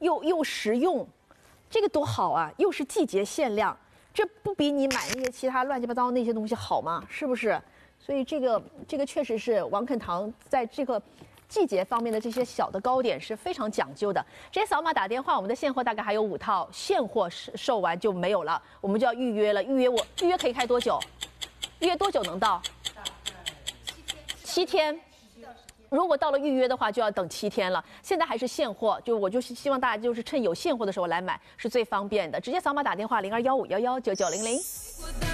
又实用，这个多好啊！又是季节限量，这不比你买那些其他乱七八糟那些东西好吗？是不是？所以这个确实是王肯堂在这个季节方面的这些小的糕点是非常讲究的。直接扫码打电话，我们的现货大概还有5套，现货售完就没有了，我们就要预约了。预约可以开多久？预约多久能到？7天。如果到了预约的话，就要等7天了。现在还是现货，我就是希望大家就是趁有现货的时候来买，是最方便的。直接扫码打电话0215119900。